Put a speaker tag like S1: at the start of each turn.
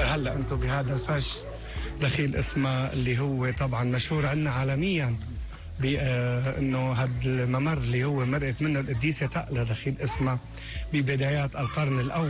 S1: هلا انتم بهذا الفرش دخيل اسمه اللي هو طبعا مشهور عنا عالميا بانه هذا الممر اللي هو مرقت منه القديسه تقلى دخيل اسمه ببدايات القرن الاول.